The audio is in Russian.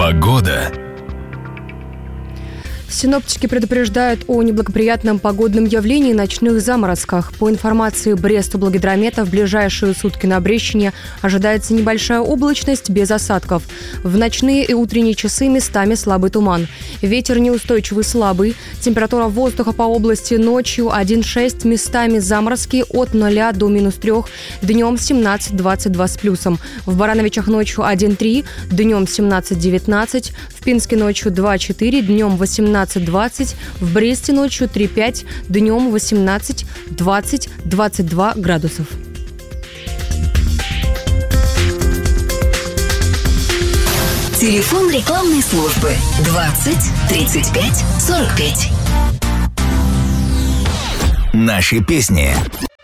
Погода. Синоптики предупреждают о неблагоприятном погодном явлении ночных заморозках. По информации Брест-Облгидромета, в ближайшие сутки на Брещине ожидается небольшая облачность без осадков. В ночные и утренние часы местами слабый туман. Ветер неустойчивый слабый. Температура воздуха по области ночью 1,6, местами заморозки от 0 до -3, днем 17-22 с плюсом. В Барановичах ночью 1,3, днем 17-19, в Пинске ночью 2,4, днем 18-20, в Бресте ночью 3,5, днем 18-20-22 градусов. Телефон рекламной службы 20 35 45. Наши песни.